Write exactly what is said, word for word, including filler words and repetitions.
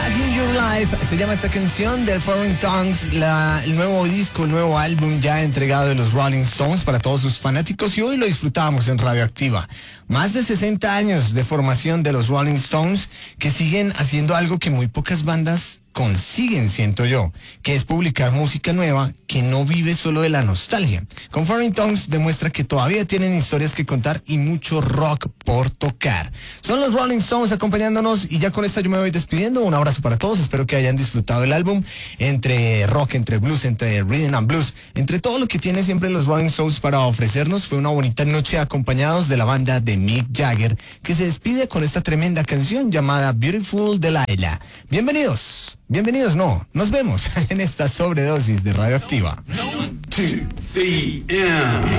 Life se llama esta canción del Foreign Tongues, la, el nuevo disco, el nuevo álbum ya entregado de los Rolling Stones para todos sus fanáticos, y hoy lo disfrutábamos en Radioactiva. Más de sesenta años de formación de los Rolling Stones, que siguen haciendo algo que muy pocas bandas consiguen, siento yo, que es publicar música nueva que no vive solo de la nostalgia. Con Foreign Tongues demuestra que todavía tienen historias que contar y mucho rock por tocar. Son los Rolling Stones acompañándonos, y ya con esta yo me voy despidiendo. Un abrazo para todos, espero que hayan disfrutado el álbum, entre rock, entre blues, entre rhythm and blues, entre todo lo que tiene siempre los Rolling Stones para ofrecernos. Fue una bonita noche acompañados de la banda de Mick Jagger, que se despide con esta tremenda canción llamada Beautiful Delilah. Bienvenidos. Bienvenidos, no, nos vemos en esta sobredosis de Radioactiva. One, two, three, yeah.